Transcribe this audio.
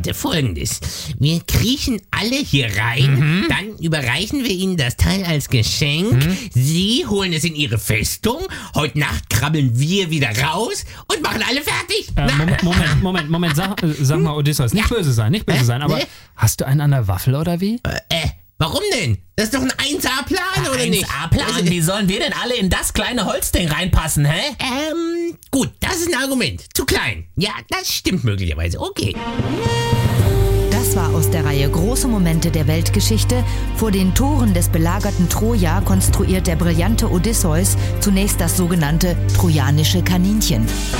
Leute, Folgendes. Wir kriechen alle hier rein, dann überreichen wir ihnen das Teil als Geschenk. Sie holen es in ihre Festung. Heute Nacht krabbeln wir wieder raus und machen alle fertig. Moment, sag mal, Odysseus, nicht böse sein, aber hast du einen an der Waffel oder wie? Warum denn? Das ist doch ein 1A-Plan, oder nicht? 1A-Plan? Wie sollen wir denn alle in das kleine Holzding reinpassen, hä? Gut, das ist ein Argument. Zu klein. Ja, das stimmt möglicherweise. Okay. Das war aus der Reihe Große Momente der Weltgeschichte. Vor den Toren des belagerten Troja konstruiert der brillante Odysseus zunächst das sogenannte trojanische Kaninchen.